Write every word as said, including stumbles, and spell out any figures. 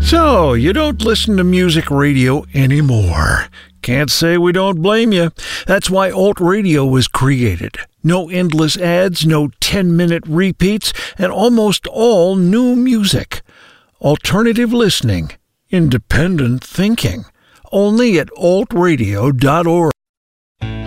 So, you don't listen to music radio anymore. Can't say we don't blame you. That's why Alt Radio was created. No endless ads, no ten-minute repeats, and almost all new music. Alternative listening. Independent thinking. Only at alt radio dot org.